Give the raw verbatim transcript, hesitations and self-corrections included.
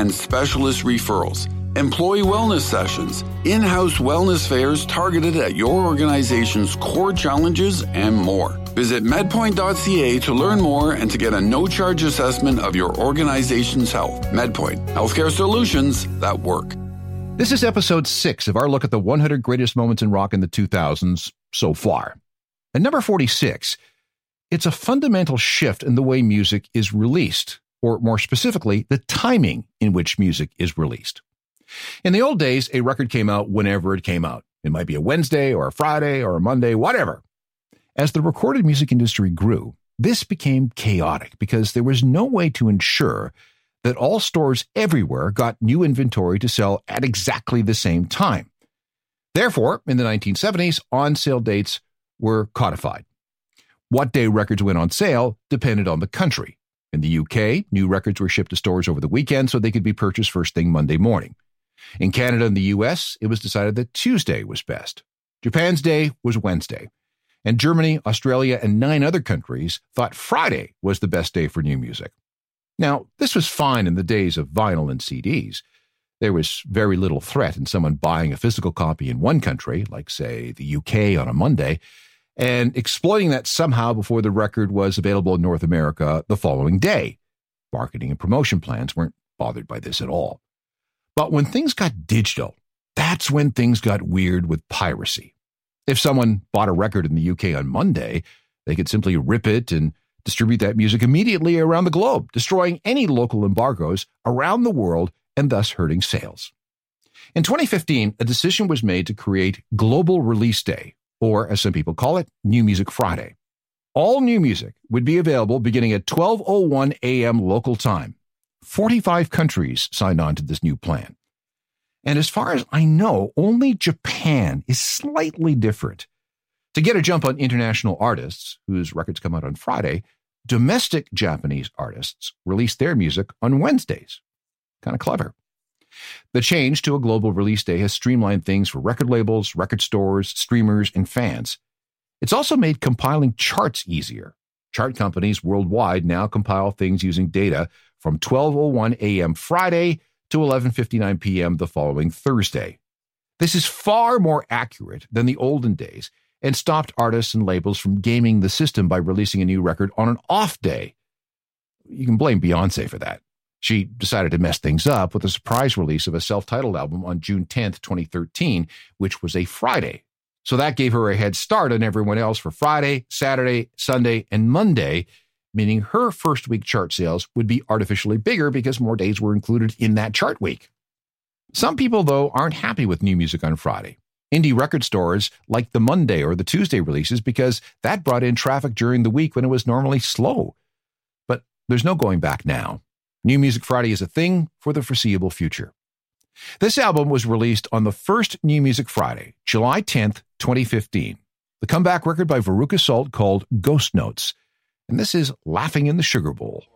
and specialist referrals, employee wellness sessions, in-house wellness fairs targeted at your organization's core challenges, and more. Visit medpoint dot c a to learn more and to get a no-charge assessment of your organization's health. MedPoint, healthcare solutions that work. This is episode six of our look at the one hundred greatest moments in rock in the two thousands so far. At number forty-six, it's a fundamental shift in the way music is released, or more specifically, the timing in which music is released. In the old days, a record came out whenever it came out. It might be a Wednesday or a Friday or a Monday, whatever. As the recorded music industry grew, this became chaotic because there was no way to ensure that all stores everywhere got new inventory to sell at exactly the same time. Therefore, in the nineteen seventies, on-sale dates were codified. What day records went on sale depended on the country. In the U K, new records were shipped to stores over the weekend so they could be purchased first thing Monday morning. In Canada and the U S, it was decided that Tuesday was best. Japan's day was Wednesday. And Germany, Australia, and nine other countries thought Friday was the best day for new music. Now, this was fine in the days of vinyl and C Ds. There was very little threat in someone buying a physical copy in one country, like, say, the U K on a Monday, and exploiting that somehow before the record was available in North America the following day. Marketing and promotion plans weren't bothered by this at all. But when things got digital, that's when things got weird with piracy. If someone bought a record in the U K on Monday, they could simply rip it and distribute that music immediately around the globe, destroying any local embargoes around the world and thus hurting sales. In twenty fifteen, a decision was made to create Global Release Day, or as some people call it, New Music Friday. All new music would be available beginning at twelve oh one a.m. local time. forty-five countries signed on to this new plan. And as far as I know, only Japan is slightly different. To get a jump on international artists, whose records come out on Friday, domestic Japanese artists release their music on Wednesdays. Kind of clever. The change to a global release day has streamlined things for record labels, record stores, streamers, and fans. It's also made compiling charts easier. Chart companies worldwide now compile things using data from twelve oh one a.m. Friday to eleven fifty-nine p.m. the following Thursday. This is far more accurate than the olden days and stopped artists and labels from gaming the system by releasing a new record on an off day. You can blame Beyoncé for that. She decided to mess things up with a surprise release of a self-titled album on June tenth, twenty thirteen, which was a Friday. So that gave her a head start on everyone else for Friday, Saturday, Sunday, and Monday, meaning her first week chart sales would be artificially bigger because more days were included in that chart week. Some people, though, aren't happy with new music on Friday. Indie record stores like the Monday or the Tuesday releases because that brought in traffic during the week when it was normally slow. But there's no going back now. New Music Friday is a thing for the foreseeable future. This album was released on the first New Music Friday, July tenth, twenty fifteen. The comeback record by Veruca Salt called Ghost Notes. And this is Laughing in the Sugar Bowl.